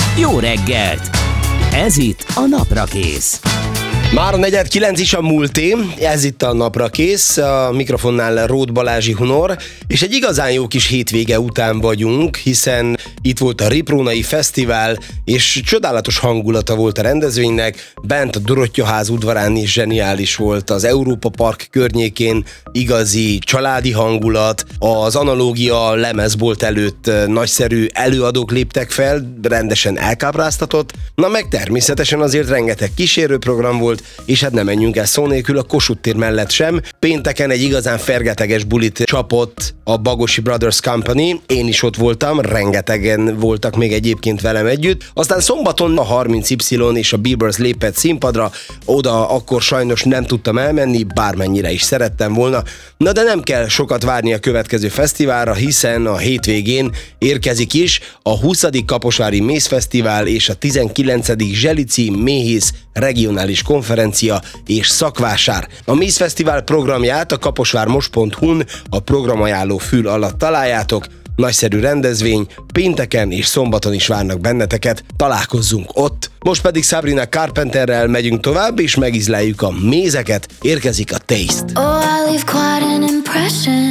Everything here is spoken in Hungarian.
Jó reggelt! Ez itt a Naprakész. Már a 8:45 is a múlté, ez itt a Naprakész, a mikrofonnál Róth Balázsi Hunor, és egy igazán jó kis hétvége után vagyunk, hiszen itt volt a Riprónai Fesztivál, és csodálatos hangulata volt a rendezvénynek, bent a Dorottyaház udvarán is zseniális volt, az Európa Park környékén igazi családi hangulat, az Analógia lemezbolt előtt nagyszerű előadók léptek fel, rendesen elkápráztatott, na meg természetesen azért rengeteg kísérőprogram volt, és hát nem menjünk el szó nélkül a Kossuth tér mellett sem. Pénteken egy igazán fergeteges bulit csapott a Bagosi Brothers Company, én is ott voltam, rengetegen voltak még egyébként velem együtt. Aztán szombaton a 30Y és a Bieber's lépett színpadra, oda akkor sajnos nem tudtam elmenni, bármennyire is szerettem volna. Na de nem kell sokat várni a következő fesztiválra, hiszen a hétvégén érkezik is a 20. Kaposvári Mézfesztivál és a 19. Zselici Méhész regionális konferencia és szakvásár. A Mézfesztivál programját a kaposvármos.hu-n a programajánló fül alatt találjátok. Nagyszerű rendezvény, pénteken és szombaton is várnak benneteket, találkozzunk ott. Most pedig Sabrina Carpenterrel megyünk tovább, és megízleljük a mézeket, érkezik a Taste. Oh, I leave quite an impression.